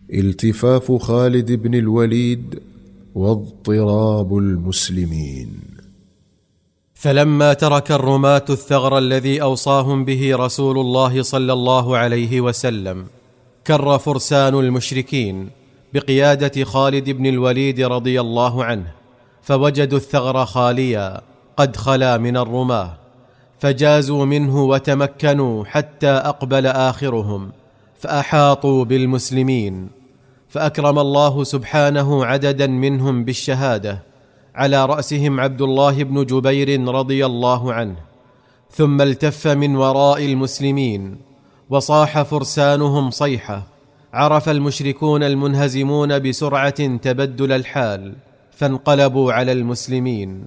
التفاف خالد بن الوليد واضطراب المسلمين. فلما ترك الرماة الثغر الذي أوصاهم به رسول الله صلى الله عليه وسلم، كر فرسان المشركين بقيادة خالد بن الوليد رضي الله عنه، فوجدوا الثغر خاليا قد خلا من الرماة، فجازوا منه وتمكنوا حتى أقبل آخرهم فأحاطوا بالمسلمين، فأكرم الله سبحانه عددا منهم بالشهادة، على رأسهم عبد الله بن جبير رضي الله عنه. ثم التف من وراء المسلمين وصاح فرسانهم صيحة، عرف المشركون المنهزمون بسرعة تبدل الحال، فانقلبوا على المسلمين.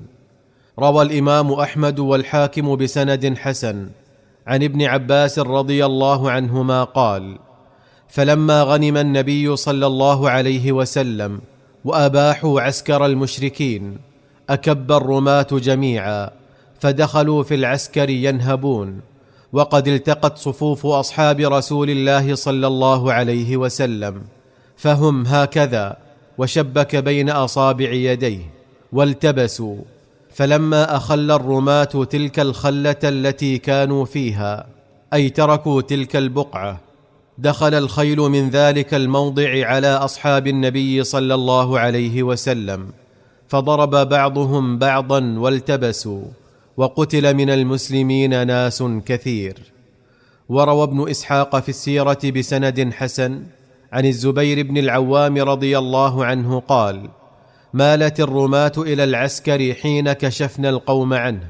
روى الإمام أحمد والحاكم بسند حسن عن ابن عباس رضي الله عنهما قال: فلما غنم النبي صلى الله عليه وسلم وأباحوا عسكر المشركين، أكب الرماة جميعا فدخلوا في العسكر ينهبون، وقد التقت صفوف أصحاب رسول الله صلى الله عليه وسلم، فهم هكذا، وشبك بين أصابع يديه والتبسوا. فلما أخل الرماة تلك الخلة التي كانوا فيها، أي تركوا تلك البقعة، دخل الخيل من ذلك الموضع على أصحاب النبي صلى الله عليه وسلم، فضرب بعضهم بعضا والتبسوا، وقتل من المسلمين ناس كثير. وروى ابن إسحاق في السيرة بسند حسن عن الزبير بن العوام رضي الله عنه قال: مالت الرماة إلى العسكر حين كشفنا القوم عنه،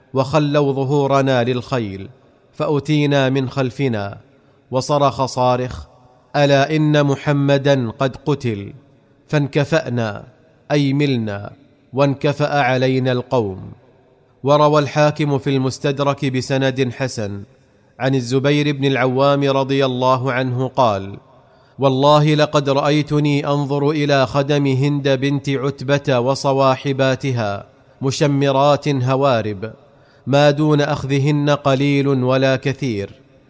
وخلوا ظهورنا للخيل، فأتينا من خلفنا، وصرخ صارخ: ألا إن محمدا قد قتل، فانكفأنا أي ملنا، وانكفأ علينا القوم. وروى الحاكم في المستدرك بسند حسن عن الزبير بن العوام رضي الله عنه قال: والله لقد رأيتني أنظر إلى خدم هند بنت عتبة وصواحباتها مشمرات هوارب، ما دون أخذهن قليل ولا كثير،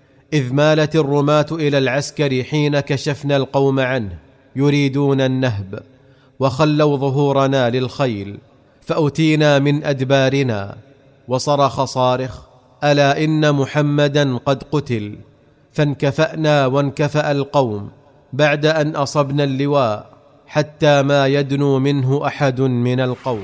إذ مالت الرماة إلى العسكر حين كشفنا القوم عنه يريدون النهب، وخلوا ظهورنا للخيل، فأتينا من أدبارنا، وصرخ صارخ: ألا إن محمدا قد قتل، فانكفأنا وانكفأ القوم بعد أن أصبنا اللواء، حتى ما يدنو منه أحد من القوم.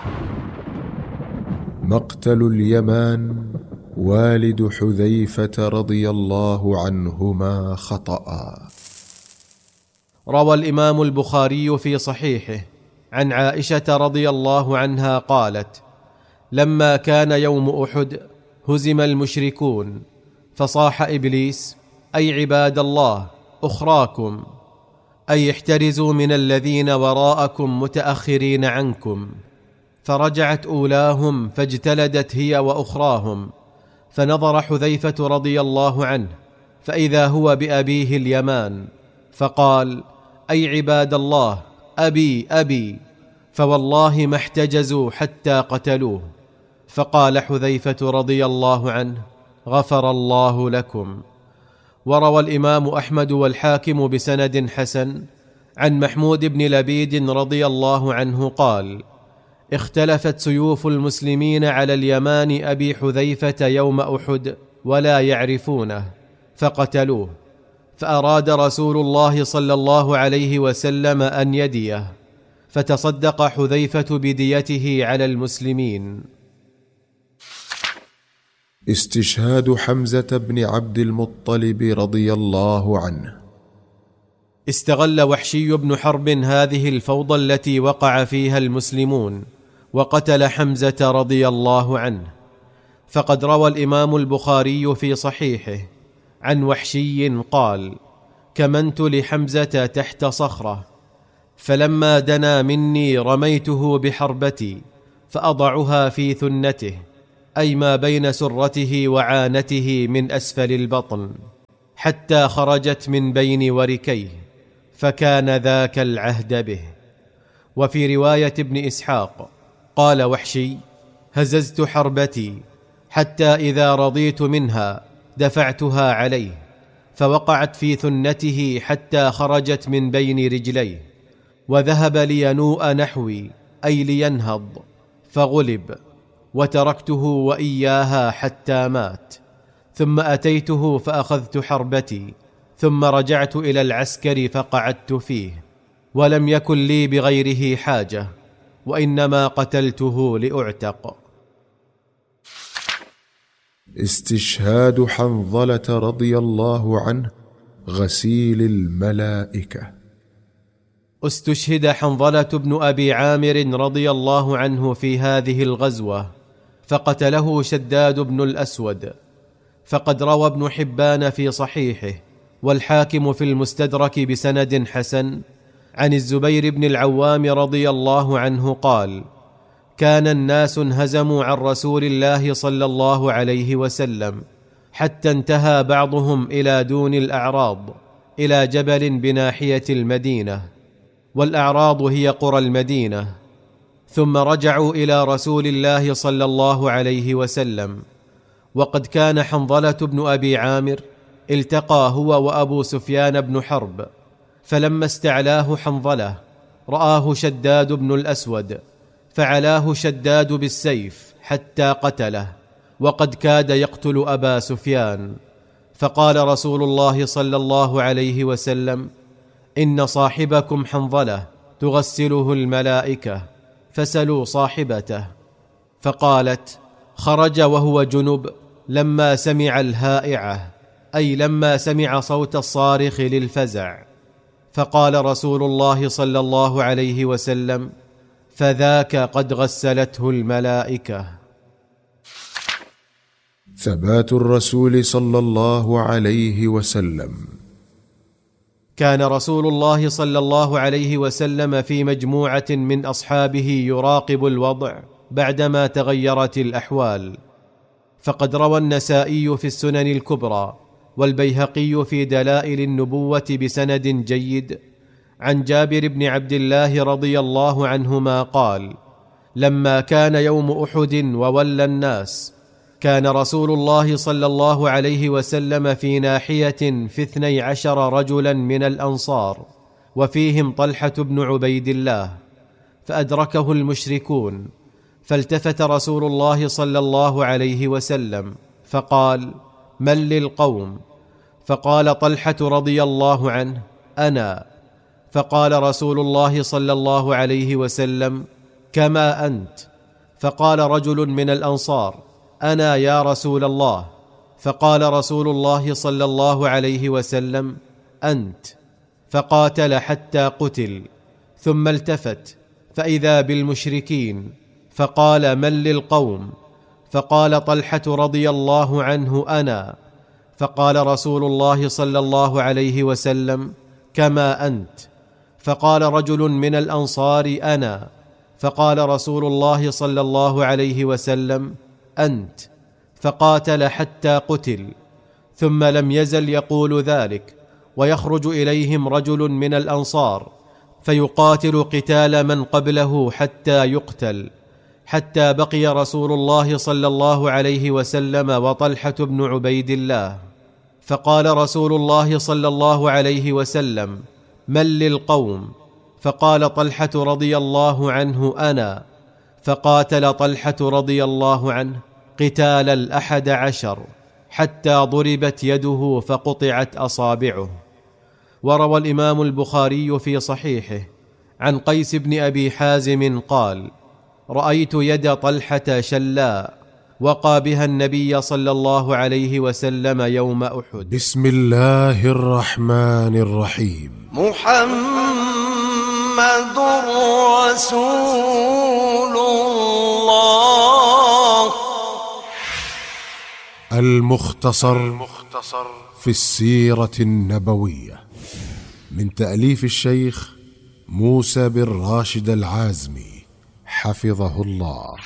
مقتل اليمان والد حذيفة رضي الله عنهما خطأ. روى الإمام البخاري في صحيحه عن عائشة رضي الله عنها قالت: لما كان يوم أحد هزم المشركون، فصاح إبليس: أي عباد الله أخراكم، أي احترزوا من الذين وراءكم متأخرين عنكم. فرجعت أولاهم فاجتلدت هي وأخراهم، فنظر حذيفة رضي الله عنه فإذا هو بأبيه اليمان، فقال: أي عباد الله أبي أبي، فوالله ما احتجزوا حتى قتلوه. فقال حذيفة رضي الله عنه: غفر الله لكم. وروى الإمام أحمد والحاكم بسند حسن عن محمود بن لبيد رضي الله عنه قال: اختلفت سيوف المسلمين على اليمان أبي حذيفة يوم أحد ولا يعرفونه، فقتلوه، فأراد رسول الله صلى الله عليه وسلم أن يديه، فتصدق حذيفة بديته على المسلمين. استشهاد حمزة بن عبد المطلب رضي الله عنه. استغل وحشي بن حرب هذه الفوضى التي وقع فيها المسلمون، وقتل حمزة رضي الله عنه. فقد روى الإمام البخاري في صحيحه عن وحشي قال: كمنت لحمزة تحت صخرة، فلما دنا مني رميته بحربتي، فأضعها في ثنته، أي ما بين سرته وعانته من أسفل البطن، حتى خرجت من بين وركيه، فكان ذاك العهد به. وفي رواية ابن إسحاق قال وحشي: هززت حربتي حتى إذا رضيت منها دفعتها عليه، فوقعت في ثنته حتى خرجت من بين رجليه، وذهب لينوء نحوي أي لينهض، فغلب، وتركته وإياها حتى مات. ثم أتيته فأخذت حربتي، ثم رجعت إلى العسكر فقعدت فيه، ولم يكن لي بغيره حاجة، وإنما قتلته لأعتق. استشهاد حنظلة رضي الله عنه غسيل الملائكة. استشهد حنظلة بن أبي عامر رضي الله عنه في هذه الغزوة، فقتله شداد بن الأسود. فقد روى ابن حبان في صحيحه والحاكم في المستدرك بسند حسن عن الزبير بن العوام رضي الله عنه قال: كان الناس انهزموا عن رسول الله صلى الله عليه وسلم، حتى انتهى بعضهم إلى دون الأعراض، إلى جبل بناحية المدينة، والأعراض هي قرى المدينة. ثم رجعوا إلى رسول الله صلى الله عليه وسلم، وقد كان حنظلة بن أبي عامر التقى هو وأبو سفيان بن حرب، فلما استعلاه حنظلة رآه شداد بن الأسود، فعلاه شداد بالسيف حتى قتله، وقد كاد يقتل أبا سفيان. فقال رسول الله صلى الله عليه وسلم: إن صاحبكم حنظلة تغسله الملائكة، فسلوا صاحبته. فقالت: خرج وهو جنب لما سمع الهائعة، أي لما سمع صوت الصارخ للفزع. فقال رسول الله صلى الله عليه وسلم: فذاك قد غسلته الملائكة. ثبات الرسول صلى الله عليه وسلم. كان رسول الله صلى الله عليه وسلم في مجموعة من أصحابه يراقب الوضع بعدما تغيرت الأحوال. فقد روى النسائي في السنن الكبرى والبيهقي في دلائل النبوة بسند جيد عن جابر بن عبد الله رضي الله عنهما قال: لما كان يوم أحد وولى الناس، كان رسول الله صلى الله عليه وسلم في ناحية في 12 رجلا من الأنصار، وفيهم طلحة بن عبيد الله، فأدركه المشركون، فالتفت رسول الله صلى الله عليه وسلم فقال: من للقوم؟ فقال طلحة رضي الله عنه: أنا. فقال رسول الله صلى الله عليه وسلم: كما أنت. فقال رجل من الأنصار: أنا يا رسول الله. فقال رسول الله صلى الله عليه وسلم: أنت. فقاتل حتى قتل، ثم التفت فإذا بالمشركين، فقال: من للقوم؟ فقال طلحة رضي الله عنه: أنا. فقال رسول الله صلى الله عليه وسلم: كما أنت. فقال رجل من الأنصار: أنا. فقال رسول الله صلى الله عليه وسلم: أنت. فقاتل حتى قتل، ثم لم يزل يقول ذلك، ويخرج إليهم رجل من الأنصار فيقاتل قتال من قبله حتى يقتل، حتى بقي رسول الله صلى الله عليه وسلم وطلحة بن عبيد الله. فقال رسول الله صلى الله عليه وسلم: من للقوم؟ فقال طلحة رضي الله عنه: أنا. فقاتل طلحة رضي الله عنه قتال 11 حتى ضربت يده فقطعت أصابعه. وروى الإمام البخاري في صحيحه عن قيس بن أبي حازم قال: رأيت يد طلحة شلاء وقى بها النبي صلى الله عليه وسلم يوم أحد. بسم الله الرحمن الرحيم. محمد رسول الله. المختصر في السيرة النبوية، من تأليف الشيخ موسى بن راشد العازمي حفظه الله.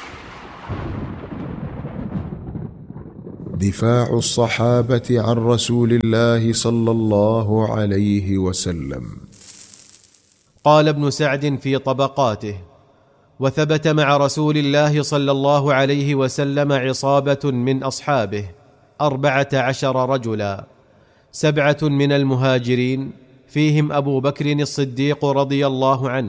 دفاع الصحابة عن رسول الله صلى الله عليه وسلم. قال ابن سعد في طبقاته: وثبت مع رسول الله صلى الله عليه وسلم عصابة من أصحابه 14 رجلا، 7 من المهاجرين فيهم أبو بكر الصديق رضي الله عنه،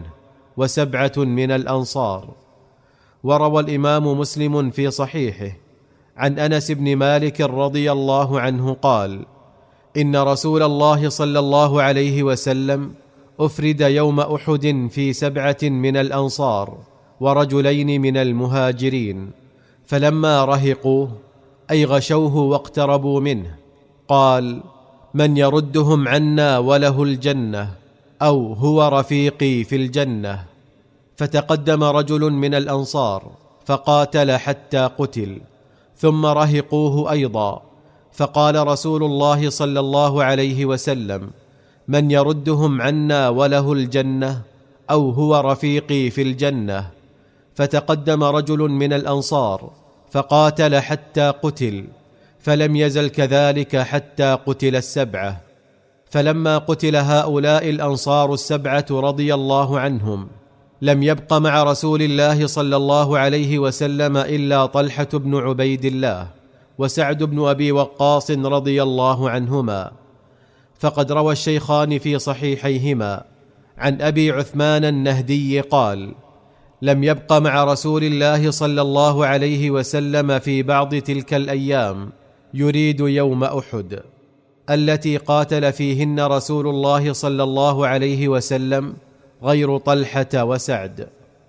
و7 من الأنصار. وروى الإمام مسلم في صحيحه عن أنس بن مالك رضي الله عنه قال: إن رسول الله صلى الله عليه وسلم أفرد يوم أحد في 7 من الأنصار ورجلين من المهاجرين، فلما رهقوه أي غشوه واقتربوا منه قال: من يردهم عنا وله الجنة، أو هو رفيقي في الجنة. فتقدم رجل من الأنصار فقاتل حتى قتل، ثم رهقوه أيضا، فقال رسول الله صلى الله عليه وسلم: من يردهم عنا وله الجنة، أو هو رفيقي في الجنة. فتقدم رجل من الأنصار فقاتل حتى قتل، فلم يزل كذلك حتى قتل 7. فلما قتل هؤلاء الأنصار 7 رضي الله عنهم، لم يبق مع رسول الله صلى الله عليه وسلم إلا طلحة بن عبيد الله وسعد بن أبي وقاص رضي الله عنهما. فقد روى الشيخان في صحيحيهما عن أبي عثمان النهدي قال: لم يبق مع رسول الله صلى الله عليه وسلم في بعض تلك الأيام يريد يوم أحد التي قاتل فيهن رسول الله صلى الله عليه وسلم غير طلحة وسعد.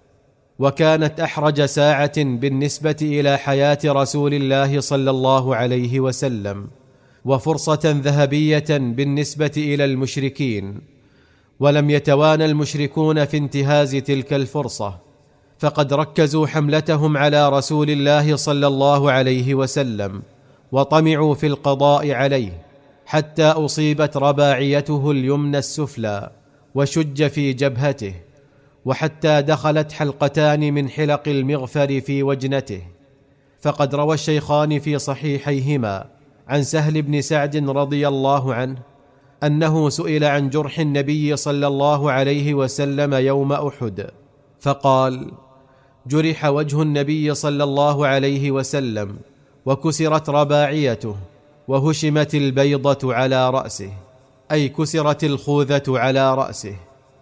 وكانت أحرج ساعة بالنسبة إلى حياة رسول الله صلى الله عليه وسلم، وفرصة ذهبية بالنسبة إلى المشركين، ولم يتوانى المشركون في انتهاز تلك الفرصة، فقد ركزوا حملتهم على رسول الله صلى الله عليه وسلم وطمعوا في القضاء عليه، حتى أصيبت رباعيته اليمنى السفلى وشج في جبهته، وحتى دخلت حلقتان من حلق المغفر في وجنته. فقد روى الشيخان في صحيحيهما عن سهل بن سعد رضي الله عنه أنه سئل عن جرح النبي صلى الله عليه وسلم يوم أحد، فقال: جرح وجه النبي صلى الله عليه وسلم، وكسرت رباعيته، وهشمت البيضة على رأسه، أي كسرت الخوذة على رأسه.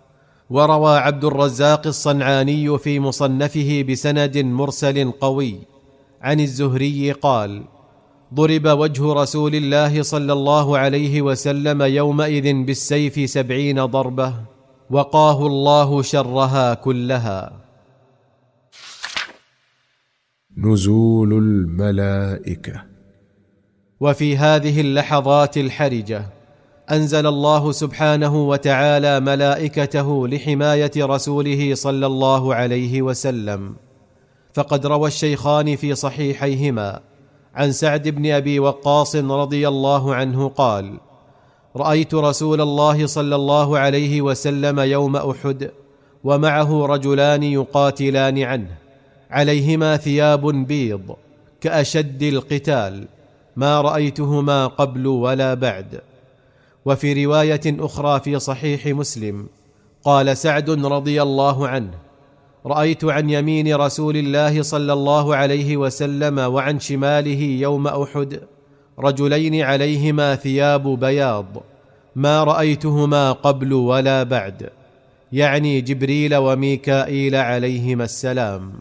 وروى عبد الرزاق الصنعاني في مصنفه بسند مرسل قوي عن الزهري قال: ضرب وجه رسول الله صلى الله عليه وسلم يومئذ بالسيف 70 ضربة، وقاه الله شرها كلها. نزول الملائكة. وفي هذه اللحظات الحرجة أنزل الله سبحانه وتعالى ملائكته لحماية رسوله صلى الله عليه وسلم. فقد روى الشيخان في صحيحيهما عن سعد بن أبي وقاص رضي الله عنه قال: رأيت رسول الله صلى الله عليه وسلم يوم أحد ومعه رجلان يقاتلان عنه، عليهما ثياب بيض كأشد القتال، ما رأيتهما قبل ولا بعد. وفي رواية أخرى في صحيح مسلم قال سعد رضي الله عنه: رأيت عن يمين رسول الله صلى الله عليه وسلم وعن شماله يوم أحد رجلين عليهما ثياب بياض، ما رأيتهما قبل ولا بعد، يعني جبريل وميكائيل عليهما السلام.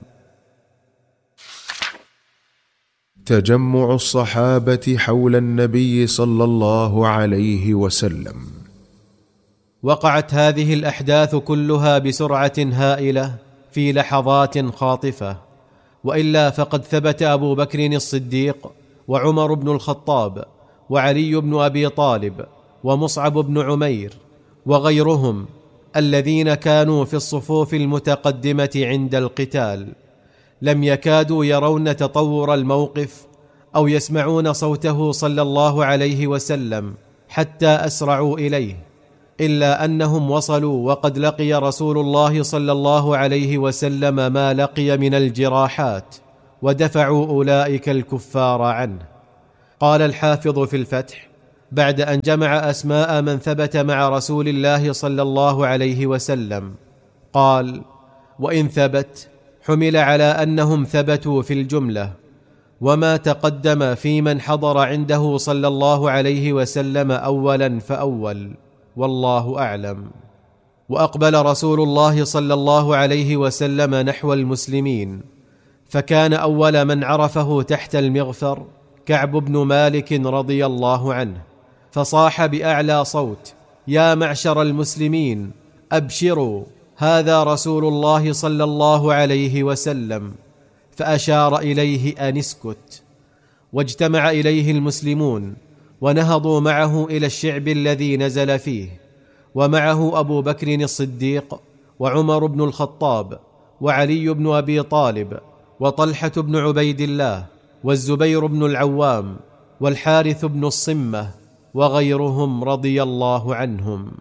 تجمع الصحابة حول النبي صلى الله عليه وسلم. وقعت هذه الأحداث كلها بسرعة هائلة في لحظات خاطفة، وإلا فقد ثبت أبو بكر الصديق وعمر بن الخطاب وعلي بن أبي طالب ومصعب بن عمير وغيرهم الذين كانوا في الصفوف المتقدمة عند القتال لم يكادوا يرون تطور الموقف أو يسمعون صوته صلى الله عليه وسلم حتى أسرعوا إليه، إلا أنهم وصلوا وقد لقي رسول الله صلى الله عليه وسلم ما لقي من الجراحات، ودفعوا أولئك الكفار عنه. قال الحافظ في الفتح بعد أن جمع أسماء من ثبت مع رسول الله صلى الله عليه وسلم، قال: وإن ثبت حمل على أنهم ثبتوا في الجملة، وما تقدم في من حضر عنده صلى الله عليه وسلم أولا فأول، والله أعلم. وأقبل رسول الله صلى الله عليه وسلم نحو المسلمين، فكان أول من عرفه تحت المغفر كعب بن مالك رضي الله عنه، فصاح بأعلى صوت: يا معشر المسلمين أبشروا، هذا رسول الله صلى الله عليه وسلم. فأشار إليه أن اسكت، واجتمع إليه المسلمون ونهضوا معه إلى الشعب الذي نزل فيه، ومعه أبو بكر الصديق وعمر بن الخطاب وعلي بن أبي طالب وطلحة بن عبيد الله والزبير بن العوام والحارث بن الصمة وغيرهم رضي الله عنهم.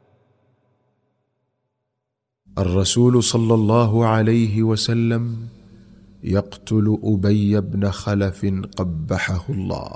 الرسول صلى الله عليه وسلم يقتل أبي بن خلف قبحه الله.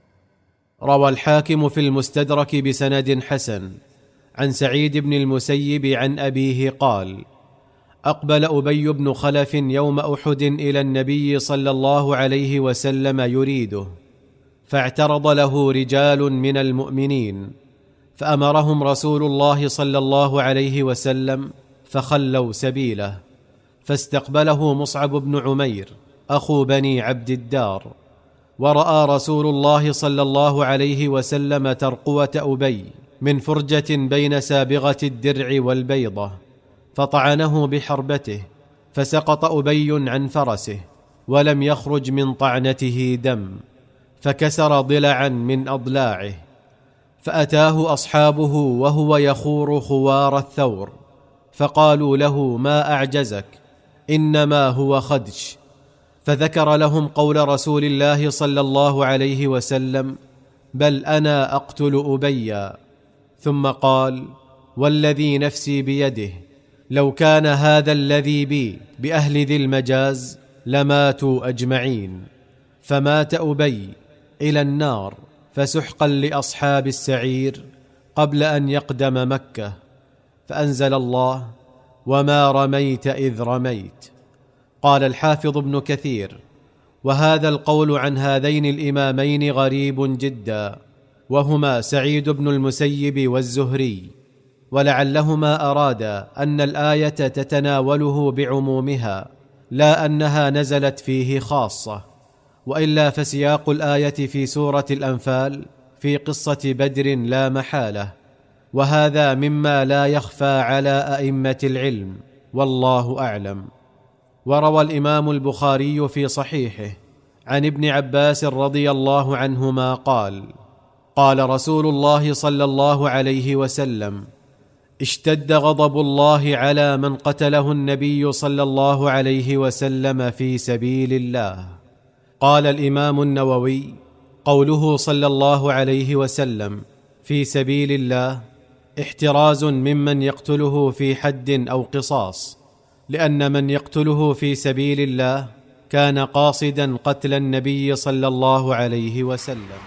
روى الحاكم في المستدرك بسند حسن عن سعيد بن المسيب عن أبيه قال: أقبل أبي بن خلف يوم أحد إلى النبي صلى الله عليه وسلم يريده، فاعترض له رجال من المؤمنين، فأمرهم رسول الله صلى الله عليه وسلم فخلوا سبيله، فاستقبله مصعب بن عمير أخو بني عبد الدار، ورأى رسول الله صلى الله عليه وسلم ترقوة أبي من فرجة بين سابغة الدرع والبيضة، فطعنه بحربته، فسقط أبي عن فرسه ولم يخرج من طعنته دم، فكسر ضلعا من أضلاعه، فأتاه أصحابه وهو يخور خوار الثور، فقالوا له: ما أعجزك؟ إنما هو خدش. فذكر لهم قول رسول الله صلى الله عليه وسلم: بل أنا أقتل أبيا. ثم قال: والذي نفسي بيده لو كان هذا الذي بي بأهل ذي المجاز لماتوا أجمعين. فمات أبي إلى النار فسحقا لأصحاب السعير قبل أن يقدم مكة، فأنزل الله: وما رميت إذ رميت. قال الحافظ ابن كثير: وهذا القول عن هذين الإمامين غريب جدا، وهما سعيد بن المسيب والزهري، ولعلهما أرادا أن الآية تتناوله بعمومها لا أنها نزلت فيه خاصة، وإلا فسياق الآية في سورة الأنفال في قصة بدر لا محالة، وهذا مما لا يخفى على أئمة العلم، والله أعلم. وروى الإمام البخاري في صحيحه عن ابن عباس رضي الله عنهما قال: قال رسول الله صلى الله عليه وسلم: اشتد غضب الله على من قتله النبي صلى الله عليه وسلم في سبيل الله. قال الإمام النووي: قوله صلى الله عليه وسلم في سبيل الله احتراز ممن يقتله في حد أو قصاص، لأن من يقتله في سبيل الله كان قاصدا قتل النبي صلى الله عليه وسلم.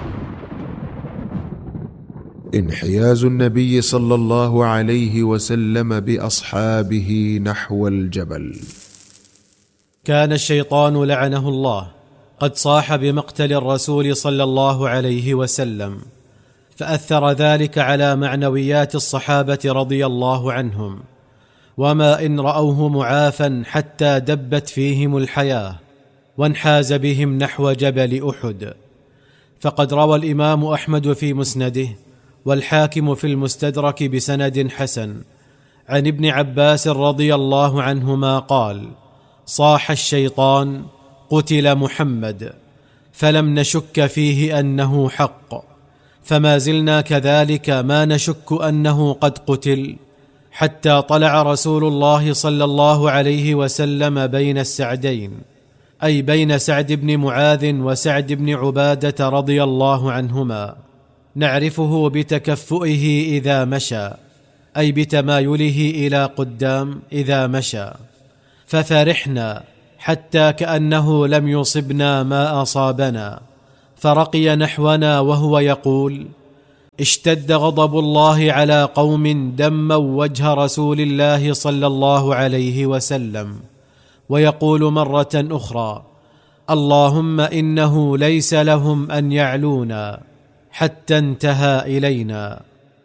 انحياز النبي صلى الله عليه وسلم بأصحابه نحو الجبل. كان الشيطان لعنه الله قد صاح بمقتل الرسول صلى الله عليه وسلم، فأثر ذلك على معنويات الصحابة رضي الله عنهم، وما إن رأوه معافا حتى دبت فيهم الحياة، وانحاز بهم نحو جبل أحد. فقد روى الإمام أحمد في مسنده والحاكم في المستدرك بسند حسن عن ابن عباس رضي الله عنهما قال: صاح الشيطان: قتل محمد، فلم نشك فيه أنه حق، فما زلنا كذلك ما نشك أنه قد قتل، حتى طلع رسول الله صلى الله عليه وسلم بين السعدين، أي بين سعد بن معاذ وسعد بن عبادة رضي الله عنهما، نعرفه بتكفؤه إذا مشى، أي بتمايله إلى قدام إذا مشى، ففرحنا حتى كأنه لم يصبنا ما أصابنا، فرقي نحونا وهو يقول: اشتد غضب الله على قوم دموا وجه رسول الله صلى الله عليه وسلم، ويقول مرة أخرى: اللهم إنه ليس لهم أن يعلونا، حتى انتهى إلينا.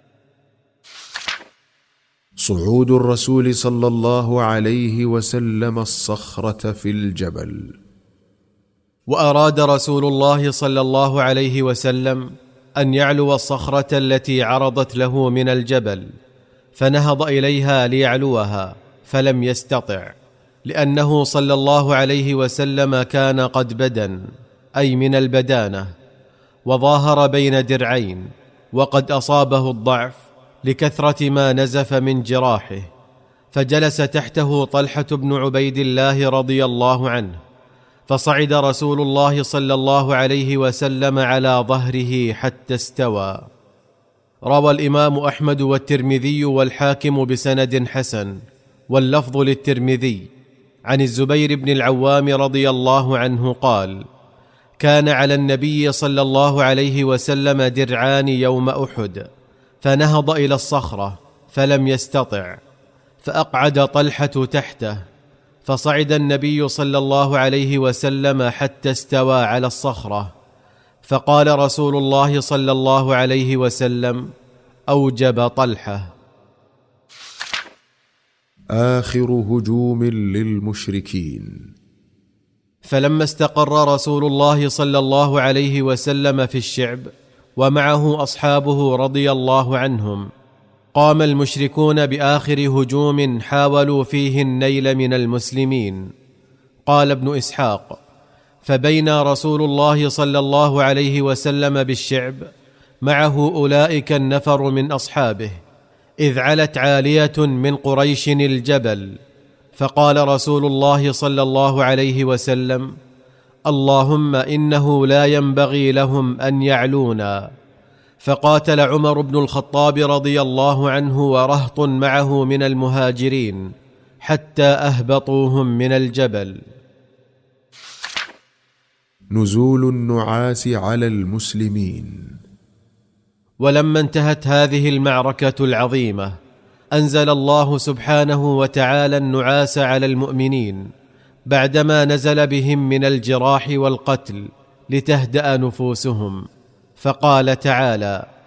صعود الرسول صلى الله عليه وسلم الصخرة في الجبل. وأراد رسول الله صلى الله عليه وسلم أن يعلو الصخرة التي عرضت له من الجبل، فنهض إليها ليعلوها فلم يستطع، لأنه صلى الله عليه وسلم كان قد بدن، أي من البدانة، وظاهر بين درعين، وقد أصابه الضعف لكثرة ما نزف من جراحه، فجلس تحته طلحة بن عبيد الله رضي الله عنه، فصعد رسول الله صلى الله عليه وسلم على ظهره حتى استوى. روى الإمام أحمد والترمذي والحاكم بسند حسن، واللفظ للترمذي، عن الزبير بن العوام رضي الله عنه قال: كان على النبي صلى الله عليه وسلم درعان يوم أحد، فنهض إلى الصخرة فلم يستطع، فأقعد طلحة تحته، فصعد النبي صلى الله عليه وسلم حتى استوى على الصخرة، فقال رسول الله صلى الله عليه وسلم: أوجب طلحة. آخر هجوم للمشركين. فلما استقر رسول الله صلى الله عليه وسلم في الشعب ومعه أصحابه رضي الله عنهم، قام المشركون بآخر هجوم حاولوا فيه النيل من المسلمين. قال ابن إسحاق: فبين رسول الله صلى الله عليه وسلم بالشعب معه أولئك النفر من أصحابه، إذ علت عالية من قريش الجبل، فقال رسول الله صلى الله عليه وسلم: اللهم إنه لا ينبغي لهم أن يعلونا. فقاتل عمر بن الخطاب رضي الله عنه ورهط معه من المهاجرين حتى أهبطوهم من الجبل. نزول النعاس على المسلمين. ولما انتهت هذه المعركة العظيمة، أنزل الله سبحانه وتعالى النعاس على المؤمنين بعدما نزل بهم من الجراح والقتل لتهدأ نفوسهم، فقال تعالى: